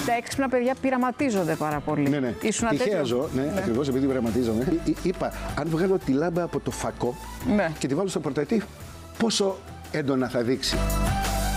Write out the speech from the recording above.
Τα έξυπνα παιδιά πειραματίζονται πάρα πολύ. Ναι, ναι. Τυχαία ζω, ναι, ακριβώς επειδή πειραματίζομαι. Είπα, αν βγάλω τη λάμπα από το φακό και τη βάλω στο πορτατίφ, πόσο έντονα θα δείξει.